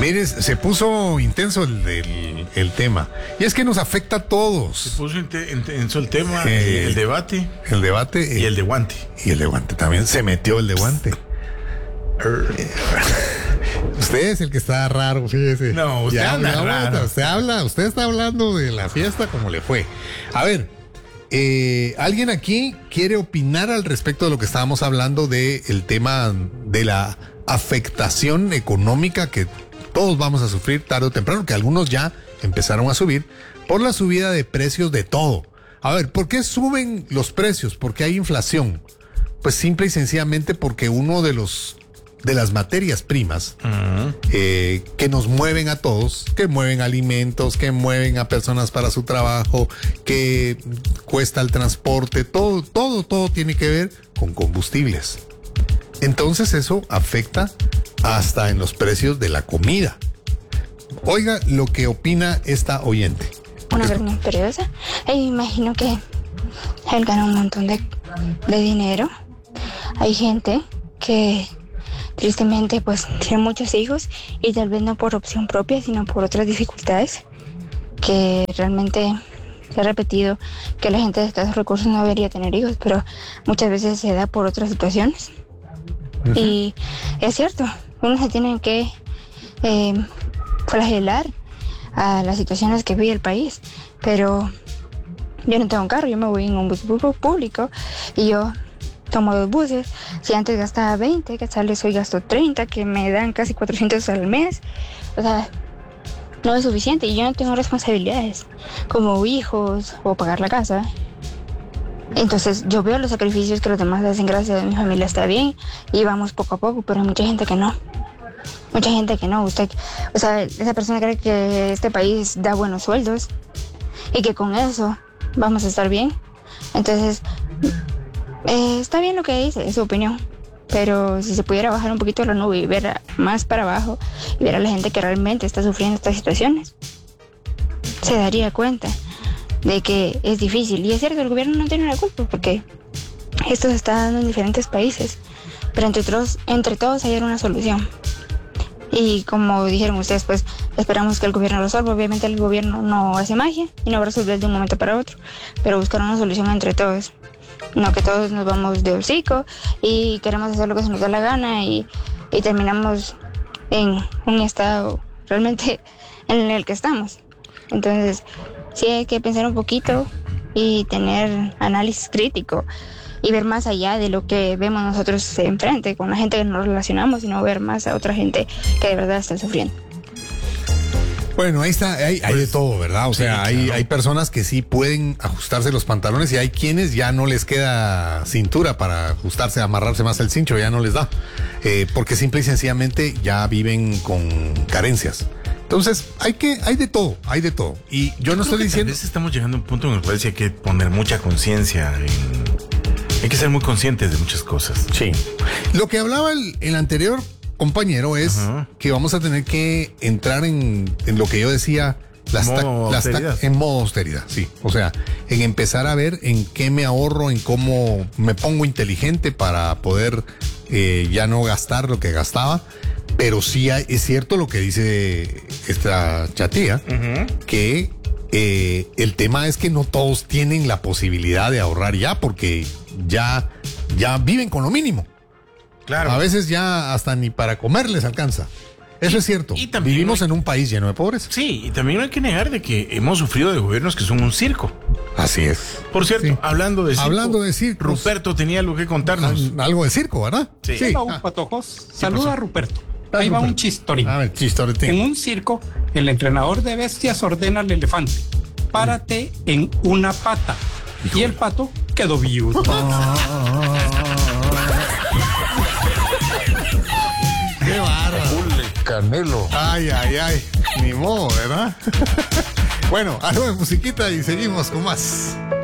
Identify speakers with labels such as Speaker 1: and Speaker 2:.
Speaker 1: Mire, se puso intenso el tema. Y es que nos afecta a todos.
Speaker 2: Se puso intenso el tema, el debate.
Speaker 1: El debate.
Speaker 2: Y el de guante.
Speaker 1: Y el de guante también. Se metió el de guante. Usted es el que está raro, fíjese.
Speaker 2: No, usted anda raro.
Speaker 1: Usted está hablando de la fiesta como le fue. A ver, ¿alguien aquí quiere opinar al respecto de lo que estábamos hablando del tema de la afectación económica que todos vamos a sufrir tarde o temprano, que algunos ya empezaron a subir por la subida de precios de todo? A ver, ¿por qué suben los precios? ¿Por qué hay inflación? Pues simple y sencillamente porque uno de las materias primas que nos mueven a todos, que mueven alimentos, que mueven a personas para su trabajo, que cuesta el transporte, todo tiene que ver con combustibles. Entonces eso afecta hasta en los precios de la comida. Oiga lo que opina esta oyente.
Speaker 3: Una reunión periódica. Imagino que él gana un montón de dinero. Hay gente que tristemente pues tiene muchos hijos y tal vez no por opción propia, sino por otras dificultades que realmente se ha repetido que la gente de escasos recursos no debería tener hijos, pero muchas veces se da por otras situaciones. Uh-huh. Y es cierto, uno se tiene que flagelar a las situaciones que vive el país, pero yo no tengo un carro, yo me voy en un bus público y yo tomo 2 buses. Si antes gastaba 20, que tal vez hoy gasto 30, que me dan casi 400 al mes. O sea, no es suficiente y yo no tengo responsabilidades como hijos o pagar la casa. Entonces yo veo los sacrificios que los demás hacen, gracias a mi familia está bien y vamos poco a poco, pero hay mucha gente que no. Mucha gente que no. Esa persona cree que este país da buenos sueldos y que con eso vamos a estar bien. Entonces, está bien lo que dice, es su opinión, pero si se pudiera bajar un poquito la nube y ver más para abajo y ver a la gente que realmente está sufriendo estas situaciones, se daría cuenta de que es difícil. Y es cierto, el gobierno no tiene la culpa porque esto se está dando en diferentes países, pero entre todos hay una solución. Y como dijeron ustedes, pues esperamos que el gobierno lo resuelva. Obviamente el gobierno no hace magia y no va a resolver de un momento para otro, pero buscar una solución entre todos. No que todos nos vamos de hocico y queremos hacer lo que se nos da la gana y terminamos en un estado realmente en el que estamos. Entonces, sí hay que pensar un poquito y tener análisis crítico y ver más allá de lo que vemos nosotros enfrente con la gente que nos relacionamos, sino ver más a otra gente que de verdad está sufriendo.
Speaker 1: Bueno, ahí está, hay de todo, ¿verdad? O sea, sí, claro. Hay personas que sí pueden ajustarse los pantalones y hay quienes ya no les queda cintura para ajustarse, amarrarse más el cincho, ya no les da. Porque simple y sencillamente ya viven con carencias. Entonces, hay de todo. Y yo no estoy diciendo...
Speaker 2: A veces estamos llegando a un punto en el cual sí hay que poner mucha conciencia hay que ser muy conscientes de muchas cosas.
Speaker 1: Sí. Lo que hablaba el anterior compañero es que vamos a tener que entrar en lo que yo decía, en modo austeridad, sí. O sea, en empezar a ver en qué me ahorro, en cómo me pongo inteligente para poder ya no gastar lo que gastaba. Pero sí es cierto lo que dice esta chatía, que el tema es que no todos tienen la posibilidad de ahorrar ya, porque ya viven con lo mínimo. Claro. A veces ya hasta ni para comer les alcanza. Eso es cierto. Y vivimos en un país lleno de pobreza.
Speaker 2: Sí, y también no hay que negar de que hemos sufrido de gobiernos que son un circo.
Speaker 1: Así es.
Speaker 2: Por cierto, sí. Hablando de
Speaker 1: circo,
Speaker 2: Ruperto tenía algo que contarnos.
Speaker 1: Algo de circo, ¿verdad?
Speaker 4: Sí. Patojos. Saluda a Ruperto. Ahí va un chistorín.
Speaker 1: A ver, chistorín.
Speaker 4: En un circo, el entrenador de bestias ordena al elefante: párate en una pata. Híjole. Y el pato quedó viudo.
Speaker 1: ¡Qué bárbaro!
Speaker 2: Canelo.
Speaker 1: Ay. Ni modo, ¿verdad? Bueno, algo de musiquita y seguimos con más.